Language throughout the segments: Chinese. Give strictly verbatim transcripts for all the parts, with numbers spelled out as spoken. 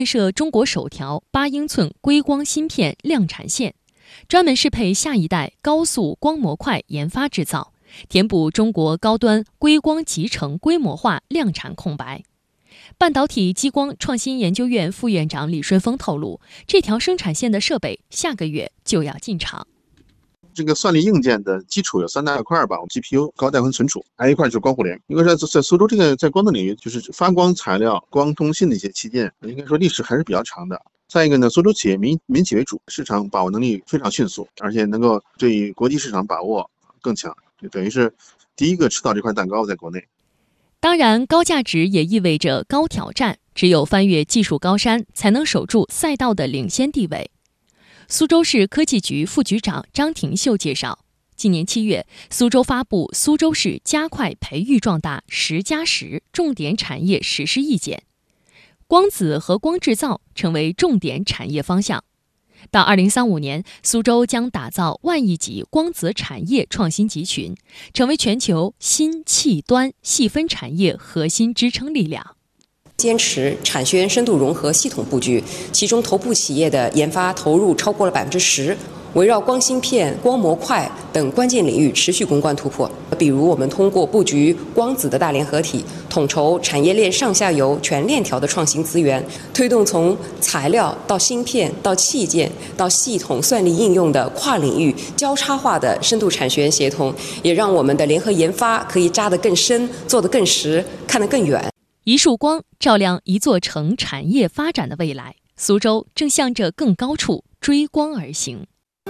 设中国首条八英寸硅光芯片量产线，专门适配下一代高速光模块研发制造，填补中国高端硅光集成规模化量产空白。半导体激光创新研究院副院长李顺峰透露，这条生产线的设备下个月就要进场。 这个算力硬件的基础有三大块吧 ，G P U 高带宽存储，还有一块就是光互联。因为在在苏州这个在光的领域，就是发光材料、光通信的一些器件，应该说历史还是比较长的。再一个呢，苏州企业民民企为主，市场把握能力非常迅速，而且能够对于国际市场把握更强，就等于是第一个吃到这块蛋糕在国内。 当然，高价值也意味着高挑战，只有翻越技术高山，才能守住赛道的领先地位。苏州市科技局副局长张廷秀介绍，今年七月，苏州发布《苏州市加快培育壮大十加十重点产业实施意见》，光子和光制造成为重点产业方向。到二零三五年，苏州将打造万亿级光子产业创新集群，成为全球新器端细分产业核心支撑力量。 坚持产学研深度融合系统布局，其中头部企业的研发投入超过了百分之十，围绕光芯片、光模块等关键领域持续攻关突破。比如，我们通过布局光子的大联合体，统筹产业链上下游全链条的创新资源，推动从材料到芯片到器件到系统算力应用的跨领域交叉化的深度产学研协同，也让我们的联合研发可以扎得更深，做得更实，看得更远。 一束光照亮一座城产业发展的未来，苏州正向着更高处追光而行。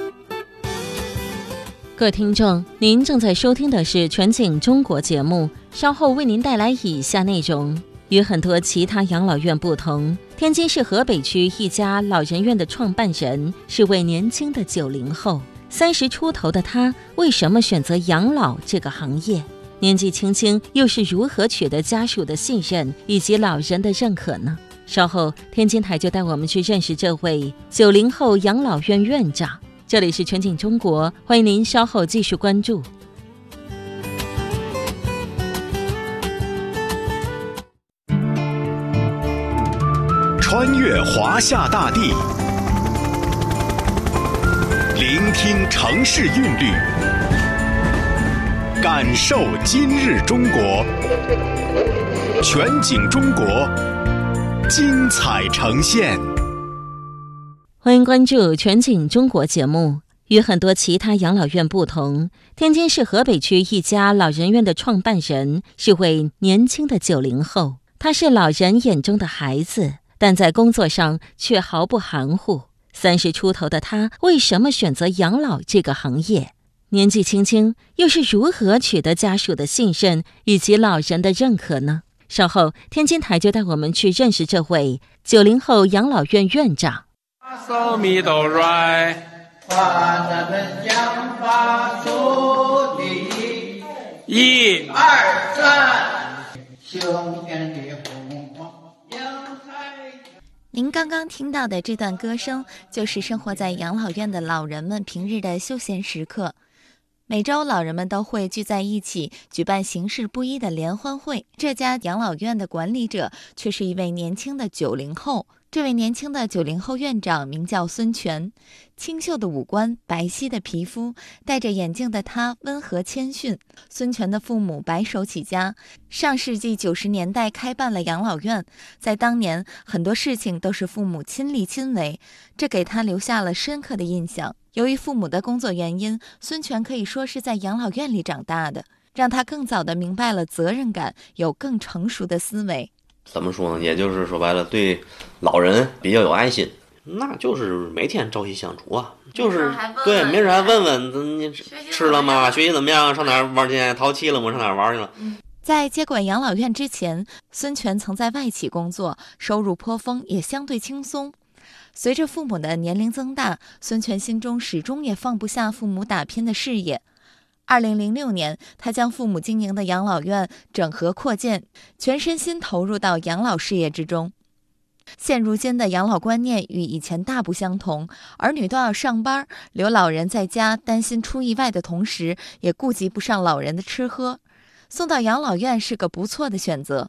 各位听众，您正在收听的是全景中国节目，稍后为您带来以下内容。与很多其他养老院不同，天津市河北区一家老人院的创办人是位年轻的九零后，三十出头的他为什么选择养老这个行业？年纪轻轻又是如何取得家属的信任以及老人的认可呢？稍后天津台就带我们去认识这位九零后养老院院长。这里是全景中国，欢迎您稍后继续关注。 穿越华夏大地，聆听城市韵律，感受今日中国。全景中国，精彩呈现。 欢迎关注全景中国节目。与很多其他养老院不同，天津市河北区一家老人院的创办人是位年轻的九零后，他是老人眼中的孩子，但在工作上却毫不含糊。三十出头的他为什么选择养老这个行业？年纪轻轻又是如何取得家属的信任以及老人的认可呢？稍后天津台就带我们去认识这位九零后养老院院长。 手米都软，把咱们想法说的一二三，秋天的红花洋海。 您刚刚听到的这段歌声，就是生活在养老院的老人们平日的休闲时刻。每周，老人们都会聚在一起，举办形式不一的联欢会。这家养老院的管理者却是一位年轻的九零后。这位年轻的九零后院长名叫孙权，清秀的五官，白皙的皮肤，戴着眼镜的他温和谦逊。孙权的父母白手起家，上世纪九十年代开办了养老院，在当年很多事情都是父母亲力亲为，这给他留下了深刻的印象。由于父母的工作原因，孙权可以说是在养老院里长大的，让他更早地明白了责任感，有更成熟的思维。 怎么说呢？也就是说白了，对老人比较有爱心，那就是每天朝夕相处啊，就是对，没事还问问你吃了吗？学习怎么样？上哪儿玩去？淘气了吗？上哪儿玩去了？ 在接管养老院之前，孙权曾在外企工作，收入颇丰，也相对轻松。随着父母的年龄增大，孙权心中始终也放不下父母打拼的事业。二零零六年，他将父母经营的养老院整合扩建，全身心投入到养老事业之中。现如今的养老观念与以前大不相同，儿女都要上班，留老人在家，担心出意外的同时，也顾及不上老人的吃喝。送到养老院是个不错的选择。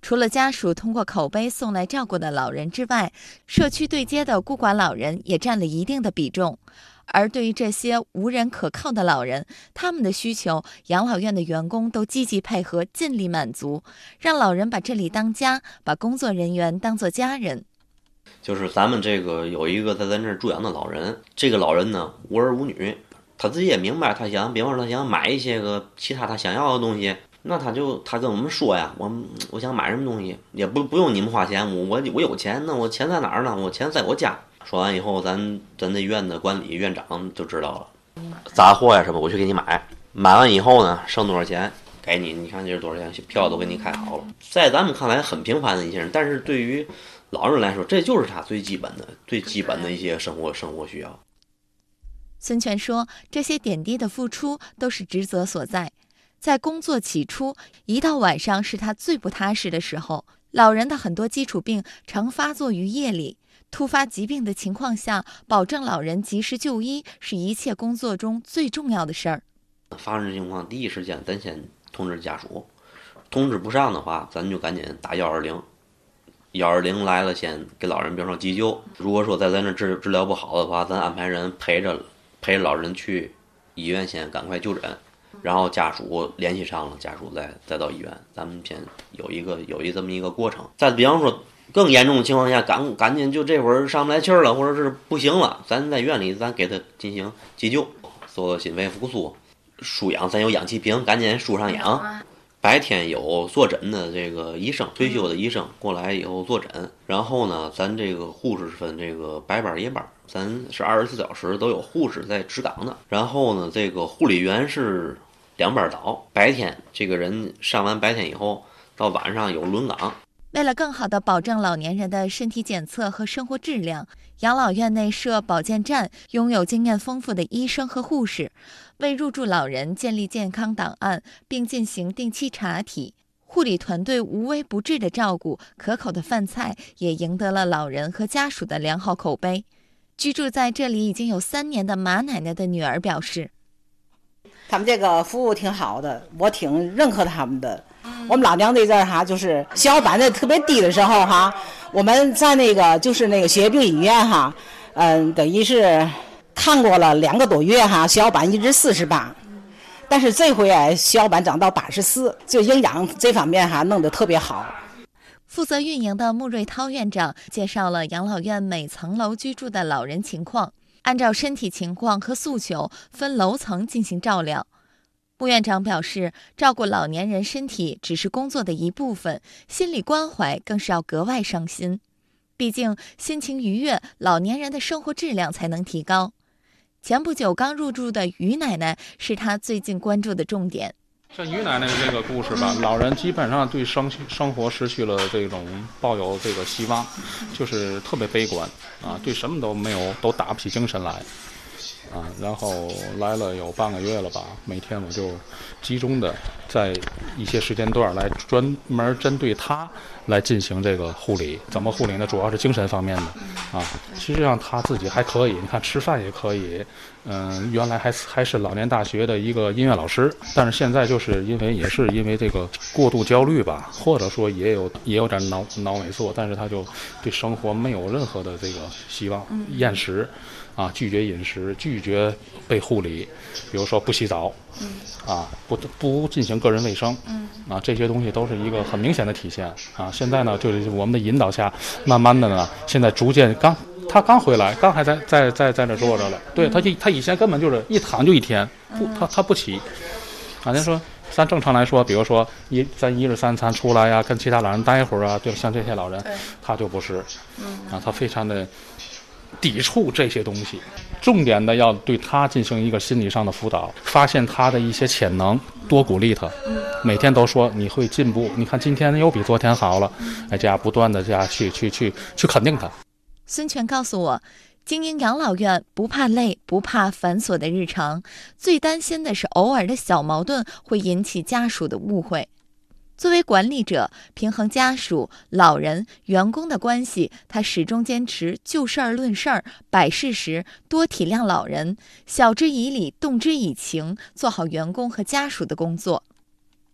除了家属通过口碑送来照顾的老人之外，社区对接的孤寡老人也占了一定的比重。而对于这些无人可靠的老人，他们的需求，养老院的员工都积极配合，尽力满足，让老人把这里当家，把工作人员当作家人。 就是咱们这个有一个在咱这儿住养的老人，这个老人呢无儿无女，他自己也明白，他想，比方说他想买一些个其他他想要的东西，那他就他跟我们说呀，我我想买什么东西，也不不用你们花钱，我我我有钱，那我钱在哪儿呢？我钱在我家。说完以后，咱咱这院的管理院长就知道了，杂货呀什么我去给你买，买完以后呢，剩多少钱给你，你看这是多少钱，票都给你开好了。在咱们看来很平凡的一些人，但是对于老人来说，这就是他最基本的、最基本的一些生活生活需要。 孙权说，这些点滴的付出都是职责所在。在工作起初，一到晚上是他最不踏实的时候。老人的很多基础病常发作于夜里，突发疾病的情况下，保证老人及时就医是一切工作中最重要的事儿。 发生情况第一时间咱先通知家属，通知不上的话，咱就赶紧打幺二零。幺二零来了，先给老人比方说急救。如果说在咱这治治疗不好的话，咱安排人陪着陪着老人去医院，先赶快就诊。然后家属联系上了，家属再再到医院，咱们先有一个有一这么一个过程。再比方说更严重的情况下，赶赶紧就这会儿上不来气儿了，或者是不行了，咱在院里咱给他进行急救，做心肺复苏，输氧，咱有氧气瓶，赶紧输上氧。白天有坐诊的这个医生，退休的医生过来以后坐诊，然后呢，咱这个护士分这个白班夜班，咱是二十四小时都有护士在值岗的。然后呢，这个护理员是两班倒，白天这个人上完白天以后，到晚上有轮岗。 为了更好地保证老年人的身体检测和生活质量，养老院内设保健站，拥有经验丰富的医生和护士，为入住老人建立健康档案，并进行定期查体。护理团队无微不至的照顾，可口的饭菜也赢得了老人和家属的良好口碑。居住在这里已经有三年的马奶奶的女儿表示， 他们这个服务挺好的，我挺认可他们的。我们老娘这阵儿哈，就是血小板的特别低的时候哈，我们在那个就是那个血液病医院哈，嗯，等于是看过了两个多月哈，血小板一直四十八，但是这回啊，血小板涨到八十四，就营养这方面哈弄得特别好。 负责运营的穆瑞涛院长介绍了养老院每层楼居住的老人情况，按照身体情况和诉求分楼层进行照料。穆院长表示，照顾老年人身体只是工作的一部分，心理关怀更是要格外上心。毕竟心情愉悦，老年人的生活质量才能提高。前不久刚入住的于奶奶是他最近关注的重点。 像于奶奶这个故事吧，老人基本上对生生活失去了这种抱有这个希望，就是特别悲观啊，对什么都没有，都打不起精神来。啊，然后来了有半个月了吧，每天我就集中的在一些时间段来专门针对他来进行这个护理。怎么护理呢？主要是精神方面的啊。实际上他自己还可以，你看吃饭也可以。嗯，原来还还是老年大学的一个音乐老师，但是现在就是因为也是因为这个过度焦虑吧，或者说也有也有点脑脑萎缩，但是他就对生活没有任何的这个希望，厌食。啊，拒绝饮食，拒绝被护理，比如说不洗澡，嗯、啊，不不进行个人卫生，嗯、啊，这些东西都是一个很明显的体现。啊，现在呢，就是我们的引导下，慢慢的呢，现在逐渐刚他刚回来，刚还在在在在那坐着了，对他他以前根本就是一躺就一天，不他他不起。啊，人说咱正常来说，比如说一咱一日三餐出来呀、啊，跟其他老人待一会儿啊，对，像这些老人，他就不是，啊，他非常的抵触这些东西，重点的要对他进行一个心理上的辅导，发现他的一些潜能，多鼓励他，每天都说你会进步，你看今天又比昨天好了，哎，这样不断的这样去去去去肯定他。 孙权告诉我，经营养老院不怕累，不怕繁琐的日常，最担心的是偶尔的小矛盾会引起家属的误会。作为管理者，平衡家属、老人、员工的关系，他始终坚持就事儿论事儿，摆事实，多体谅老人，晓之以理，动之以情，做好员工和家属的工作。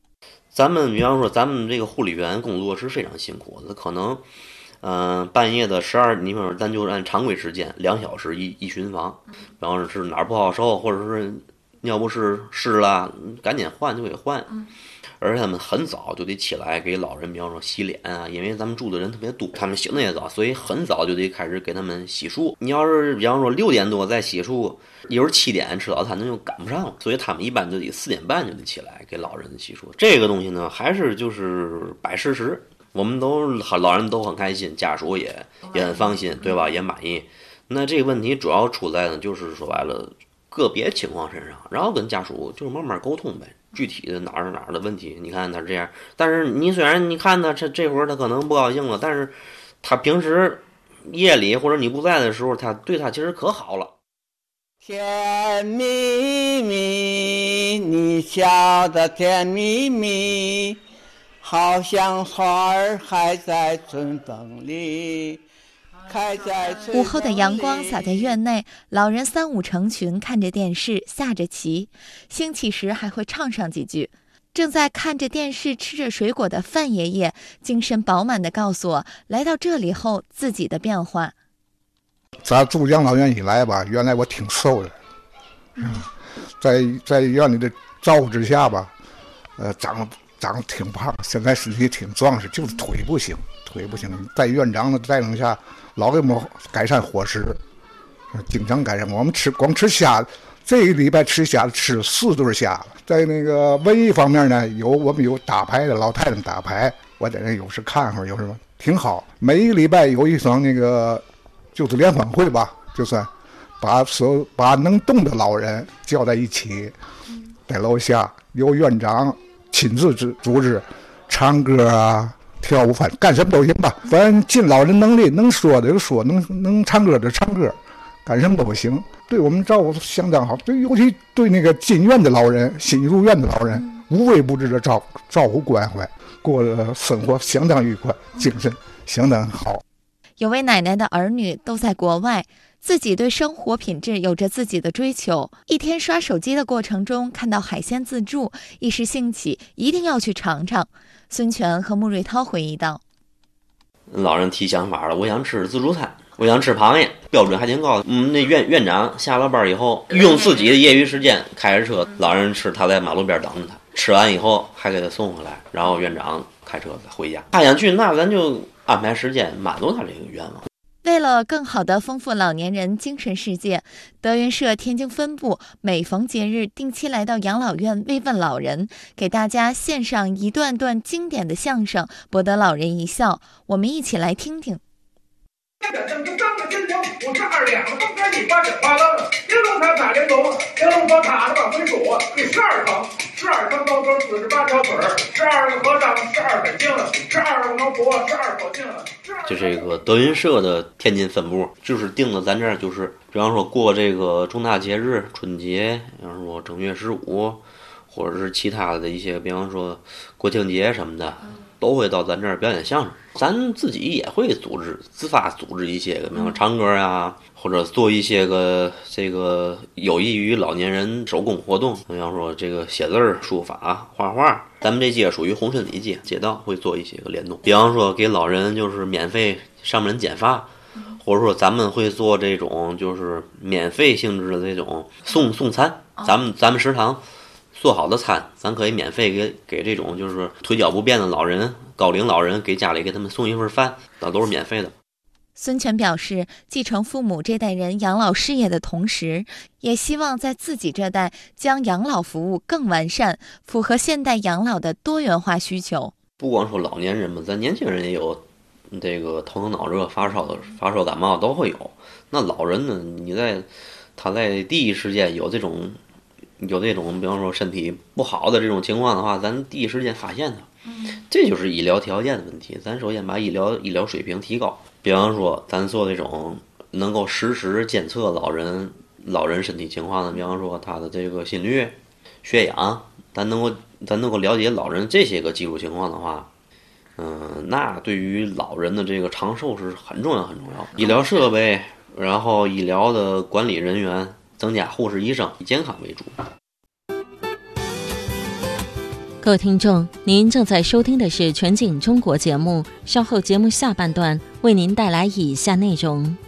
咱们比方说，咱们这个护理员工作是非常辛苦的，可能，嗯、呃，半夜的十二，你比方说，咱就按常规时间，两小时一一巡房，比方说是哪儿不好受，或者是尿不湿湿了，赶紧换就给换。而且他们很早就得起来给老人，比方说洗脸啊，因为咱们住的人特别多，他们醒的也早，所以很早就得开始给他们洗漱。你要是比方说六点多再洗漱，一会儿七点吃早餐，那就赶不上了，所以他们一般就得四点半就得起来给老人洗漱。这个东西呢，还是就是摆事实，我们都老人都很开心，家属也也很放心，对吧？也满意。那这个问题主要出在呢，就是说白了个别情况身上，然后跟家属就是慢慢沟通呗。具体的哪儿哪儿的问题，你看他这样，但是你虽然你看他这这会儿他可能不高兴了，但是他平时夜里或者你不在的时候，他对他其实可好了。 甜蜜蜜，你笑得甜蜜蜜，好像花儿还在春风里。 午后的阳光洒在院内，老人三五成群看着电视下着棋，兴起时还会唱上几句。正在看着电视吃着水果的范爷爷精神饱满地告诉我来到这里后自己的变化。 咱住养老院以来吧，原来我挺瘦的，嗯、在在院里的照顾之下吧，呃，长长得挺胖，现在身体挺壮实，就是腿不行，腿不行。在院长的带领下，老给我们改善伙食，经常改善。我们吃光吃虾，这一礼拜吃虾吃四顿虾了。在那个文艺方面呢，有我们有打牌的老太太打牌，我在那有时看会儿，有什么挺好。每一个礼拜有一场那个就是联欢会吧，就算把所有把能动的老人叫在一起，在楼下由院长亲自组织唱歌啊、跳舞，反正干什么都行吧。反正尽老人能力，能说的就说，能能唱歌的唱歌，干什么都行。对我们照顾相当好，对，尤其对那个进院的老人、新入院的老人，无微不至的照照顾关怀，过的生活相当愉快，精神相当好。 有位奶奶的儿女都在国外，自己对生活品质有着自己的追求。一天刷手机的过程中看到海鲜自助，一时兴起，一定要去尝尝。孙权和穆瑞涛回忆道： 老人提想法了，我想吃自助餐，我想吃螃蟹，标准还挺高的。嗯，那院院长下了班以后，用自己的业余时间开着车，老人吃，他在马路边等着他，吃完以后还给他送回来，然后院长开车回家。他想去，那咱就安排时间满足他这个愿望。 为了更好地丰富老年人精神世界，德云社天津分部每逢节日定期来到养老院慰问老人，给大家献上一段段经典的相声，博得老人一笑。我们一起来听听。 五十二两，东边一八九八楞，玲珑塔塔玲珑，玲珑佛塔的往回数，第十二层，十二层高桌，四十八条腿儿，十二个和尚，十二本经，十二个毛佛，十二口径。 就这个德云社的天津分部，就是定的咱这儿，就是比方说过这个重大节日，春节，比方说正月十五，或者是其他的一些，比方说国庆节什么的。都会到咱这儿表演相声，咱自己也会组织自发组织一些个，比方唱歌啊，或者做一些个这个有益于老年人手工活动，比方说这个写字儿、书法、画画。咱们这街属于红顺里街，街道会做一些个联动，比方说给老人就是免费上门剪发，或者说咱们会做这种就是免费性质的这种送送餐，咱们咱们食堂。做好的餐，咱可以免费给给这种就是腿脚不便的老人、高龄老人，给家里给他们送一份饭，那都是免费的。 孙权表示，继承父母这代人养老事业的同时，也希望在自己这代将养老服务更完善，符合现代养老的多元化需求。 不光说老年人嘛，咱年轻人也有这个头疼脑热、发烧的发烧感冒都会有。那老人呢，你在他在第一时间有这种。有这种比方说身体不好的这种情况的话，咱第一时间发现它，这就是医疗条件的问题。咱首先把医疗医疗水平提高，比方说咱做这种能够实时监测老人老人身体情况的，比方说他的这个心率、血氧，咱能够咱能够了解老人这些个基础情况的话，嗯，那对于老人的这个长寿是很重要很重要。医疗设备，然后医疗的管理人员。增加护士、医生，以健康为主。 各位听众，您正在收听的是全景中国节目，稍后节目下半段为您带来以下内容。